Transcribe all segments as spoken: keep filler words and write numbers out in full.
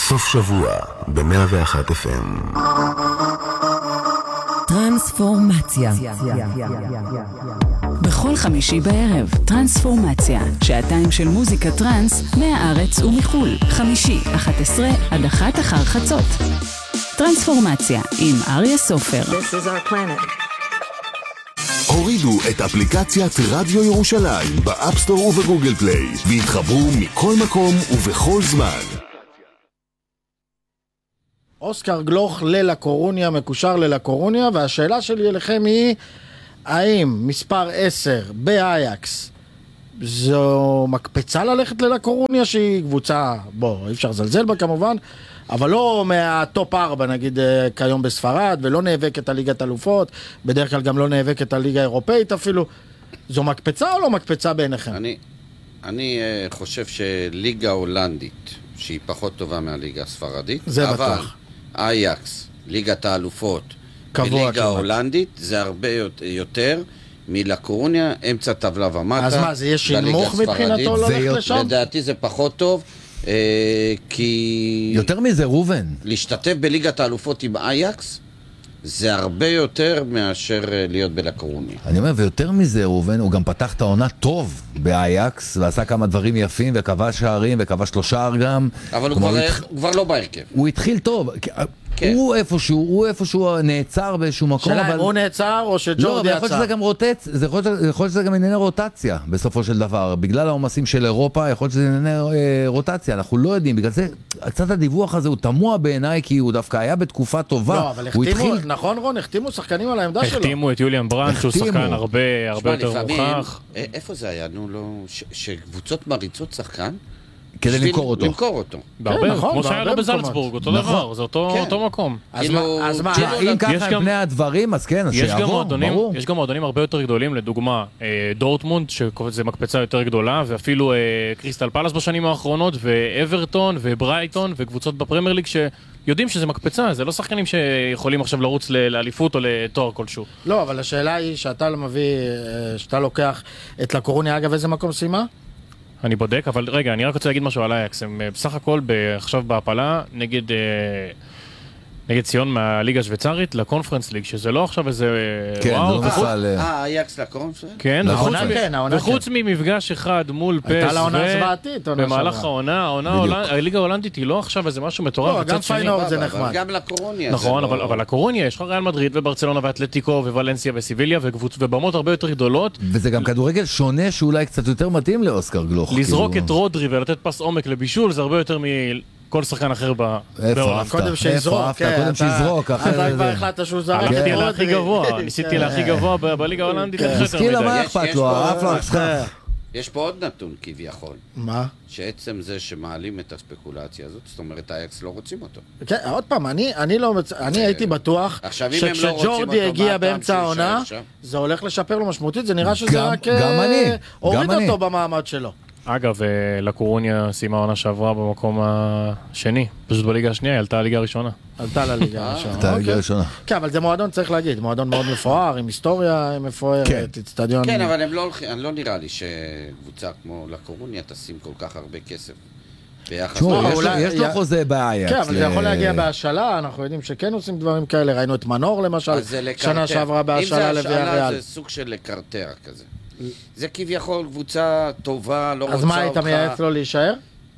סוף שבוע ב-מאה ואחת אף אם. טרנספורמציה. בכל חמישי בערב, טרנספורמציה, שעתיים של מוזיקה טרנס מהארץ ומחול. חמישי, אחת עשרה עד אחת אחר חצות. טרנספורמציה עם אריה סופר. This is our planet. הורידו את אפליקציית רדיו ירושלים באפסטור ובגוגל פליי והתחברו מכל מקום ובכל זמן. אוסקר גלוך ללקורוניה, מקושר ללקורוניה, והשאלה שלי אליכם היא, האם מספר עשר באייקס זו מקפצה ללכת ללקורוניה, שהיא קבוצה, בוא, אי אפשר זלזל בה כמובן, אבל לא מהטופ ארבע, נגיד כיום בספרד, ולא נאבקת על ליגת אלופות, בדרך כלל גם לא נאבקת על ליגה אירופאית אפילו. זו מקפצה או לא מקפצה בעיניכם? אני, אני uh, חושב שליגה הולנדית, שהיא פחות טובה מהליגה הספרדית, זה אבל בטוח. אייקס, ליגת האלופות, קבוע וליגה כמעט. ההולנדית, זה הרבה יותר מלקורוניה, אמצע טבלה ומטה. אז מה, זה יש בליגה שינמוך הספרדית. מבחינתו זה ללכת יותר- לשם? לדעתי זה פחות טוב, אה, כי יותר מזה, רובן. להשתתף בליגת האלופות עם אייקס, זה הרבה יותר מאשר אה, להיות בלקורוניה. אני אומר, ויותר מזה, רובן, הוא גם פתח את העונה טוב באייקס, ועשה כמה דברים יפים, וכבש שערים, וכבש לו שער גם. אבל הוא כלומר, כבר, הוא התח- הוא כבר לא בהרכב. הוא התחיל טוב. כן. הוא איפשהו, הוא איפשהו נעצר באיזשהו מקום, שאלה אם אבל... הוא נעצר או לא, שג'ורדי אבל יכול להיות יצא? שזה גם רוטצ... זה יכול להיות- יכול להיות שזה גם ענייני רוטציה, בסופו של דבר. בגלל העומסים של אירופה, יכול להיות שזה ענייני אה, רוטציה, אנחנו לא יודעים. בגלל זה, קצת הדיווח הזה הוא תמוה בעיניי, כי הוא דווקא היה בתקופה טובה. לא, אבל הוא החתימו, התחיל... נכון רון? החתימו שחקנים על העמדה שלו. החתימו את יוליאן ברנד, שהוא החתימו. שחקן הרבה הרבה שמע, יותר לפעמים, מוכח. אה, איפה זה היה? נו, לא... ש- שקבוצות מריצות שחקן? כדי בשביל למכור אותו. למכור אותו. בהרבה, נכון, כמו שהיה בהרבה לו מקומות. בזלצבורג, אותו נכון. דבר, זה אותו כן. אותו מקום. אז כאילו, מה, אז מה? כאילו, אם יש ככה גם- פני הדברים, אז כן, אז יש גם שיעבור, מועדונים, ברור. יש גם מועדונים הרבה יותר גדולים, לדוגמה אה, דורטמונד, שזה מקפצה יותר גדולה, ואפילו אה, קריסטל פלאס בשנים האחרונות, ואברטון, וברייטון, וקבוצות בפרמייר ליג שיודעים שזה מקפצה, זה לא שחקנים שיכולים עכשיו לרוץ ל- לאליפות או לתואר כלשהו. לא, אבל השאלה היא שאתה לא מביא, אה, שאתה לוקח את לקורוניה, אגב, איזה מקום סיימה? אני בודק, אבל רגע, אני רק רוצה להגיד משהו על אייקס. הם אה, בסך הכל ב- עכשיו בהפלה נגד, אה, נגד ציון מהליגה השוויצרית לקונפרנס ליג, שזה לא עכשיו איזה אה, כן, וואו, זה לא וחוץ- בכלל... אה, אה, אייקס לקורנפרנס? כן, נכון. וחוץ העונה מ- כן, העונה וחוץ ממפגש אחד מול פס, הייתה לה עונה ו- זוועתית, עונה במהלך שעברה. העונה, העונה בדיוק. ההולנד- הליגה ההולנדית היא לא עכשיו איזה משהו מטורף. לא, מצד גם שני- פיינורד זה אבל נחמד. גם לקורוניה. נכון, זה אבל לא- אבל לקורוניה יש לך ריאל מדריד וברצלונה ואתלטיקו וולנסיה וסיביליה וקבוצ- ובמות הרבה יותר גדולות. וזה גם כדורגל שונה שאולי קצת יותר מתאים לאוסקר גלוך. לזרוק כאילו. את רודרי ולתת פס עומק לבישול זה הרבה יותר מכל שחקן אחר ב- איפה בעולם. אהבת? קודם שיזרוק, איפה אהבת? כן, קודם אתה- שיזרוק, אחרי אתה זה- כבר החלטת שהוא זרק. הלכתי את להכי רודרי. גבוה, ניסיתי כן. להכי גבוה ב- בליגה ההולנדית. אין לך יותר מסכים, מה מדי. יש- אכפת יש לו? פה- עף לו עכשיו. יש פה עוד נתון כביכול, מה? שעצם זה שמעלים את הספקולציה הזאת, זאת אומרת, אייקס לא רוצים אותו. כן, עוד פעם, אני, אני לא, מצ- אני הייתי בטוח עכשיו, אם הם לא רוצים אותו, שכשג'ורדי מה הגיע הטעם באמצע שהוא העונה, יישאר שם? זה הולך לשפר לו משמעותית, זה נראה שזה גם- רק גם אה, אני, הוריד גם אני. אותו במעמד שלו. אגב, אה, לקורוניה סיימה העונה שעברה במקום השני, פשוט בליגה השנייה, היא עלתה לליגה הראשונה. עלתה לליגה הראשונה. הייתה הליגה אוקיי. הראשונה. כן, אבל זה מועדון, צריך להגיד, מועדון מאוד מפואר, עם היסטוריה מפוארת, כן. אצטדיון... כן, אבל הם לא הולכים, אני לא נראה לי שקבוצה כמו לקורוניה תשים כל כך הרבה כסף ביחס. תשמעו, לא, יש לו- אולי- יש לו י- חוזה באייקס. כן, אבל זה ל- יכול להגיע בהשאלה, אנחנו יודעים שכן עושים דברים כאלה, ראינו את מנור למשל, אז זה לקרטר. שנה שעברה בהשאלה אם זה לוויה השאלה, ריאל. זה סוג של לקרטר כזה. זה כביכול קבוצה טובה, לא רוצה אז אותך. מה, היית מייעץ לו להישאר?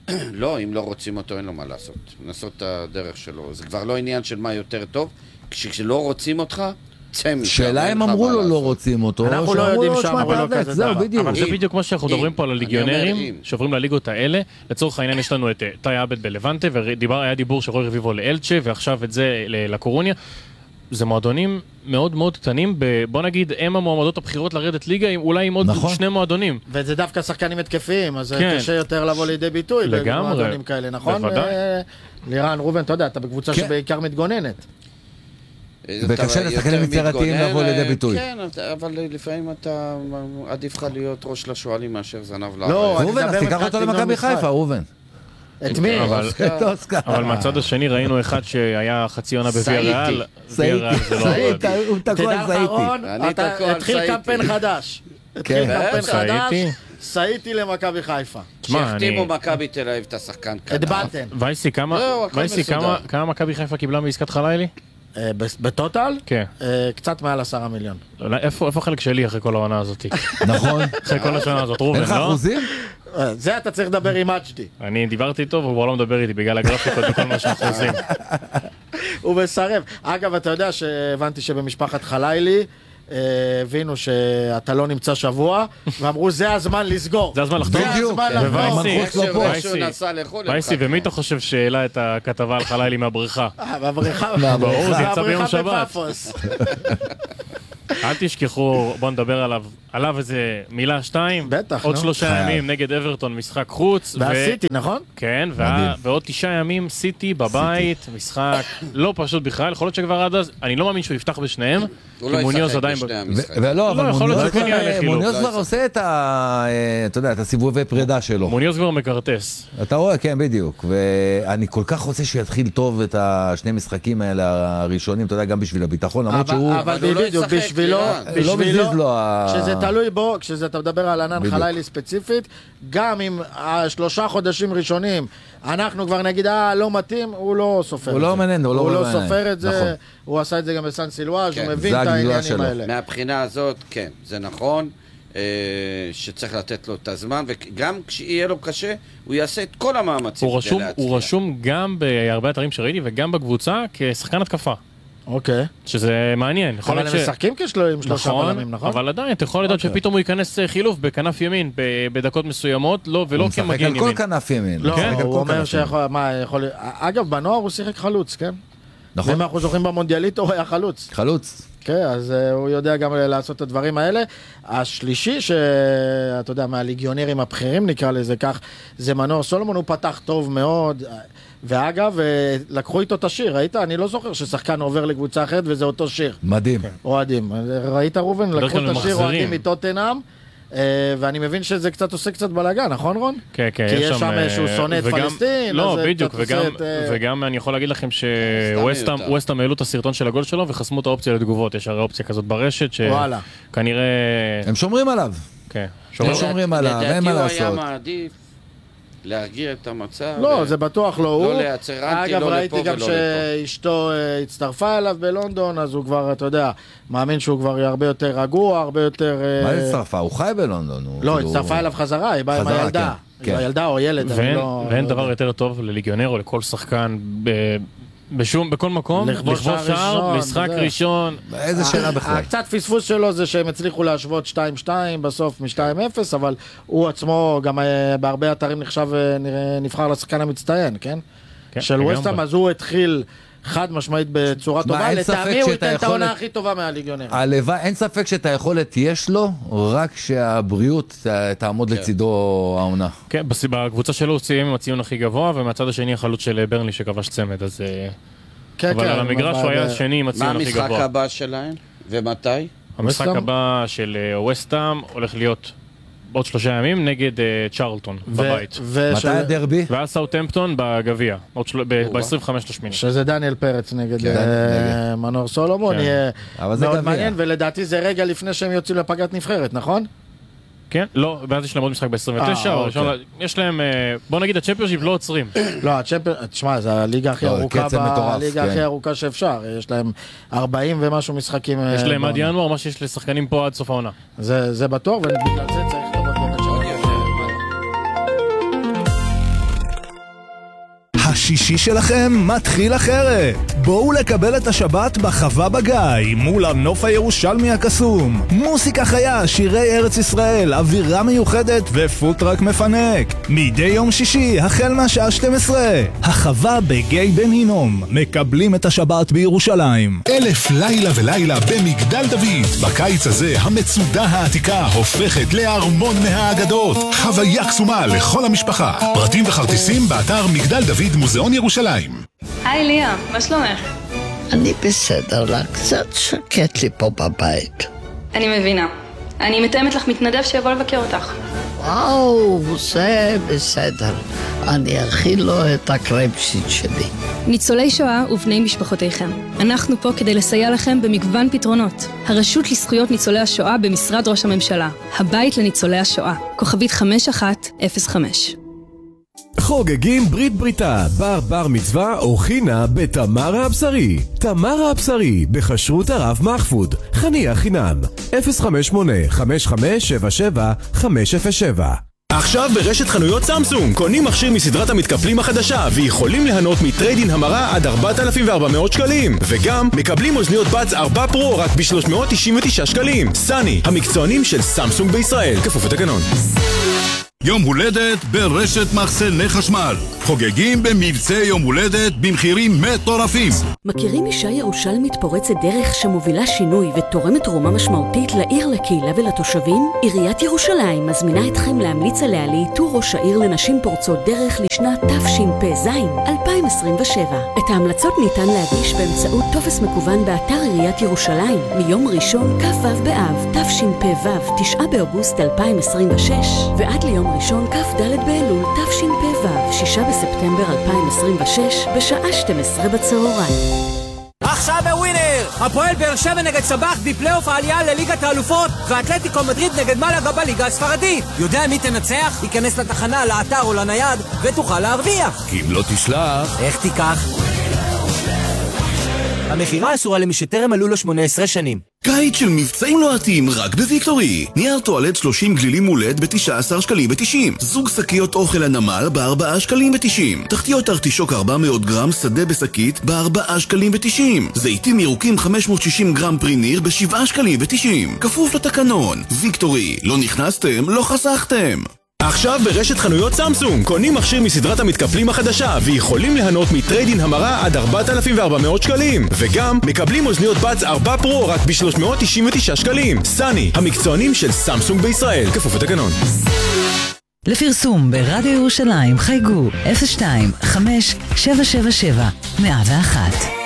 לא, אם לא רוצים אותו, אין לו מה לעשות. לעשות את הדרך שלו. זה כבר לא עניין של מה יותר טוב. כשלא רוצים אותך, צא משם. שאלה אין אם לך אמרו מה לו לעשות. לא רוצים אותו, אנחנו או לא שאמרו יודעים לו, שאמרו "שמע, לו תאבק", כזה זהו, דבר. בדיוק. אבל זה אם- בדיוק כמו שאנחנו אם- מדברים פה על אני הליגיונרים אומר אם. שעוברים לליגות האלה. לצורך העניין יש לנו את אה, טאי עבד בלבנטה, והיה דיבור של רוי רביבו לאלצ'ה, ועכשיו את זה ל- לקורוניה. זה מועדונים מאוד מאוד קטנים, ב- בוא נגיד, הם המועמדות הבחירות לרדת ליגה, עם- אולי עם עוד נכון. שני מועדונים. וזה דווקא שחקנים התקפיים, אז כן. קשה יותר לבוא לידי ביטוי לגמרי. במועדונים כאלה, נכון? בוודאי. אה, לירן, רובן, אתה יודע, אתה בקבוצה כן. שבעיקר מתגוננת. וקשה אתה לשחקנים יותר יצירתיים מתגונן, לבוא לידי ביטוי. כן, אתה- אבל לפעמים אתה עדיף לך להיות ראש לשואלים מאשר זנב לארץ. לא, אני ראובן, אז מדבר תיקח איתך אותו סגנון למכבי משחק. חיפה, ראובן. את מי? אבל- את אוסקר. אבל מהצד השני ראינו אחד שהיה חצי עונה בוויה סעיטי. ריאל. סעיתי. ויה ריאל זה לא עבד. סעיתי, הוא תקוע תדע על לך, סעיתי. רון, אני אתה תקוע על התחיל סעיתי. קמפיין חדש. התחיל כן. קמפיין חדש, סעיתי. סייתי למכבי חיפה. שהחתימו מכבי תל אביב את השחקן כנף. את בטן. וייסי, כמה זהו, הכל וייסי, מסודר. כמה- כמה מכבי חיפה קיבלה בעסקת חלילי? אה, ב- בטוטל? כן. אה, קצת מעל עשרה מיליון. איפה איפה החלק שלי אחרי כל העונה הזאת? נכון? אחרי כל השנה הזאת, אין רובן, לך לא? אחוזים? אה, זה אתה צריך לדבר עם אג'די. אני דיברתי איתו והוא כבר לא מדבר איתי בגלל הגרפיקות וכל מה שאנחנו עושים. הוא מסרב. אגב, אתה יודע שהבנתי שבמשפחת חלילי אה, הבינו שאתה לא נמצא שבוע, ואמרו זה הזמן לסגור. זה הזמן לחתום? זה בדיוק. הזמן לחתום. ווייסי, המנחוס לא פה. איך שהוא וייסי. נסע לחו"ל. הם וייסי, חתמו. ומי אתה חושב שהעלה את הכתבה על חלילי מהבריכה? אה, בבריכה. ברור, זה יצא בבריכה ביום שבת. בפאפוס. אל תשכחו, בוא נדבר עליו, עליו איזה מילה שתיים. בטח, עוד נו. שלושה חייב. ימים נגד אברטון, משחק חוץ. ו- ועשיתי, נכון? כן, וה- מדהים. ועוד תשעה ימים סיטי בבית, משחק לא פשוט בכלל, יכול להיות שכבר עד אז, אני לא מאמין שהוא יפתח בשניהם, הוא כי לא מוניוז ישחק עדיין... בשני ב- המשחקים. ולא, אבל יכול להיות מוניוז שכן יעלה כבר- חילוף. מוניוז לא כבר ישחק. עושה את ה... אה, אתה יודע, את הסיבובי פרידה שלו. מוניוז כבר מקרטס. אתה רואה, כן, בדיוק. ואני כל כך רוצה שיתחיל טוב את השני משחקים האלה הראשונים, אתה יודע, גם בשביל הביטחון, למרות אבל- שהוא... אבל אבל הוא לא בדיוק, ישחק, בשבילו, לירן. לא בשבילו, מזיז לו ה- כשזה תלוי בו, כשאתה מדבר על ענן בדיוק. חלילי ספציפית, גם אם השלושה חודשים ראשונים, אנחנו כבר נגיד, אה, לא מתאים, הוא לא סופר הוא את לא זה. מעניין, הוא לא הוא רואה לא בעיניים. סופר את זה, נכון. הוא עשה את זה גם בסן סילואז', כן. הוא מבין זה את הגדולה העניינים שלו. האלה. מהבחינה הזאת, כן, זה נכון, אה, שצריך לתת לו את הזמן, וגם כשיהיה לו קשה, הוא יעשה את כל המאמצים הוא כדי רשום, להצליח. הוא רשום גם בהרבה אתרים שראיתי וגם בקבוצה כשחקן התקפה, אוקיי. שזה מעניין. יכול אבל להיות הם ש- משחקים כשלו עם שלושה נכון, בלמים, נכון? אבל עדיין אתה יכול לדעת אוקיי. שפתאום הוא ייכנס אה, חילוף בכנף ימין ב- בדקות מסוימות, לא, ולא הוא משחק כמגן על כל ימין. כנף ימין. לא, משחק על הוא כל אומר כנף ימין. שיכול, מה, יכול... אגב, בנוער הוא שיחק חלוץ, כן? נכון, ואם אנחנו זוכרים במונדיאלית, הוא היה חלוץ. חלוץ. כן, אז uh, הוא יודע גם לעשות את הדברים האלה. השלישי, שאתה יודע, מהליגיונרים הבכירים נקרא לזה כך, זה מנור סולומון, הוא פתח טוב מאוד. ואגב, uh, לקחו איתו את השיר, ראית? אני לא זוכר ששחקן עובר לקבוצה אחרת וזה אותו שיר. מדהים. אוהדים. ראית ראובן? בדרך לקחו כלל את השיר ממחזרים. אוהדים מטוטנהאם. Uh, ואני מבין שזה קצת עושה קצת בלגן, נכון רון? כן, כן, כי יש שם אה, שהוא שונא את וגם- פלסטין, לא, אז זה בדיוק, קצת עושה וגם- את, אה, וגם אני יכול להגיד לכם מיותר. שווסטהאם העלו את הסרטון של הגול שלו וחסמו את האופציה לתגובות, יש הרי אופציה כזאת ברשת, וואלה. שכנראה... הם שומרים עליו. כן, הם שומרים- שומרים עליו, אין מה לדעתי הוא היה לעשות. מעדיף להרגיע את המצב. לא, ו- זה בטוח לא הוא. לייצר אנטי, אגב, לא ראיתי לפה גם ולא לפה. שאשתו אה, הצטרפה אליו בלונדון, אז הוא כבר, אתה יודע, מאמין שהוא כבר הרבה יותר רגוע, הרבה יותר... אה, מה זה הצטרפה? הוא חי בלונדון. הוא לא, כאילו- הצטרפה אליו חזרה, היא באה עם חזרה, הילדה. כן, עם כן. הילדה או ילד, אני ואין, לא... ואין לא דבר יודע. יותר טוב לליגיונר או לכל שחקן ב, בשום, בכל מקום, לכבוש שער ראשון, משחק וזה. ראשון, איזה שאלה בכלל. הקצת פספוס שלו זה שהם הצליחו להשוות שתיים שתיים בסוף מ-שתיים אפס, אבל הוא עצמו גם אה, בהרבה אתרים נחשב, אה, נראה- נבחר לשחקן המצטיין, כן? כן, של לגמרי. ווסטהאם, אז הוא התחיל חד משמעית בצורה תשמע, טובה, אין ספק לטעמי הוא שאתה ייתן את יכול העונה לת- הכי טובה מהליגיונר. הלוואי, אין ספק שאת היכולת יש לו, רק שהבריאות ת- תעמוד לצידו העונה. כן, בס- בקבוצה שלו הוא סיים עם הציון הכי גבוה, ומהצד השני החלוץ של ברנלי שכבש צמד, אז... אה, כן, אבל כן, על המגרש אבל- הוא היה שני עם מה הציון הכי המשחק גבוה. הבא שלהם? ומתי? המשחק ווסטהאם? הבא של ווסטהאם הולך להיות בעוד שלושה ימים נגד אה, צ'רלטון ו- בבית. ושל- מתי הדרבי? ואז סאוטהמפטון בגביע, ב-עשרים וחמש לשמיני. שזה דניאל פרץ נגד כן, אה, נגד. מנור סולומון, כן. יהיה אבל זה מאוד גביע. מעניין, ולדעתי זה רגע לפני שהם יוצאים לפגרת נבחרת, נכון? כן, לא, ואז יש להם עוד משחק ב-עשרים ותשע, אה, אבל ראשון- יש להם, אה, בוא נגיד הצ'מפיונשיפ לא עוצרים. לא, הצ'מפיון, תשמע, זו הליגה הכי לא, ארוכה, קצב מטורף, הליגה כן. הכי ארוכה שאפשר, יש להם ארבעים ומשהו משחקים. יש אה, להם עד בעונה. ינואר, מה שיש לשחקנים פה עד סוף העונה. זה זה בטוח, ובגלל זה צריך לראות באמת שם. השישי שלכם מתחיל אחרת. בואו לקבל את השבת בחווה בגיא מול הנוף הירושלמי הקסום. מוסיקה חיה, שירי ארץ ישראל, אווירה מיוחדת ופוטרק מפנק. מדי יום שישי החל מהשעה שתים עשרה. החווה בגיא בן הינום. מקבלים את השבת בירושלים. אלף לילה ולילה במגדל דוד. בקיץ הזה המצודה העתיקה הופכת לארמון מהאגדות. חוויה קסומה לכל המשפחה. פרטים וכרטיסים באתר מגדל דוד מוזיאון ירושלים. היי ליה, מה שלומך? אני בסדר לה, קצת שקט לי פה בבית. אני מבינה. אני מתאמת לך מתנדב שיבוא לבקר אותך. וואו, זה בסדר. אני אכיל לו את הקרפשיט שלי. ניצולי שואה ובני משפחותיכם. אנחנו פה כדי לסייע לכם במגוון פתרונות. הרשות לזכויות ניצולי השואה במשרד ראש הממשלה. הבית לניצולי השואה. כוכבית חמש אחת אפס חמש. חוגגים ברית בריתה, בר בר מצווה או חינה בתמרה הבשרי. תמרה הבשרי, בכשרות הרב מחפוד. חניה חינם. אפס חמש שמונה חמש חמש שבע שבע חמש אפס שבע. עכשיו ברשת חנויות סמסונג קונים מכשיר מסדרת המתקפלים החדשה ויכולים ליהנות מטריידין המרה עד ארבעת אלפים וארבע מאות שקלים, וגם מקבלים אוזניות בץ ארבע פרו רק ב-שלוש מאות תשעים ותשעה שקלים. סני, המקצוענים של סמסונג בישראל, כפוף לתקנון. יום הולדת ברשת מחסני חשמל. חוגגים במבצע יום הולדת במחירים מטורפים. מכירים אישה ירושלמית פורצת דרך שמובילה שינוי ותורמת תרומה משמעותית לעיר, לקהילה ולתושבים? עיריית ירושלים מזמינה אתכם להמליץ עליה לאיתור ראש העיר לנשים פורצות דרך לשנת תשפ"ז אלפיים עשרים ושבע. את ההמלצות ניתן להגיש באמצעות טופס מקוון באתר עיריית ירושלים מיום ראשון כ"ו באב תשפ"ו תשעה באוגוסט אלפיים עשרים ושש ועד ליום ראשון כ"ד באלול תשפ"ו שישה בספטמבר אלפיים עשרים ושש בשעה שתים עשרה בצהריים. עכשיו בווינר! הפועל באר שבע נגד סבח בפלייאוף העלייה לליגת האלופות, ואתלטיקו מדריד נגד מלאגה בליגה הספרדית. יודע מי תנצח? ייכנס לתחנה, לאתר או לנייד ותוכל להרוויח. כי אם לא תשלח... איך תיקח? המחירה אסורה למי שטרם מלאו לו שמונה עשרה שנים. קיץ של מבצעים לוהטים רק בוויקטורי. נייר טואלט שלושים גלילים מולד ב-תשעה עשר שקלים ו-תשעים. זוג שקיות אוכל הנמל ב-ארבעה שקלים ו-תשעים. תחתיות ארטישוק ארבע מאות גרם שדה בשקית ב-ארבעה שקלים ו-תשעים. זיתים ירוקים חמש מאות ושישים גרם פרי ניר ב-שבעה שקלים ו-תשעים. כפוף לתקנון. ויקטורי, לא נכנסתם, לא חסכתם. עכשיו ברשת חנויות סמסונג קונים מכשיר מסדרת המתקפלים החדשה ויכולים ליהנות מטריידין המרה עד ארבעת אלפים וארבע מאות שקלים, וגם מקבלים אוזניות בץ ארבע פרו רק ב-שלוש מאות תשעים ותשעה שקלים. סני, המקצוענים של סמסונג בישראל, כפוף לתקנון. לפרסום ברדיו ירושלים חייגו אפס שתיים חמש שבע שבע שבע מאה ואחת.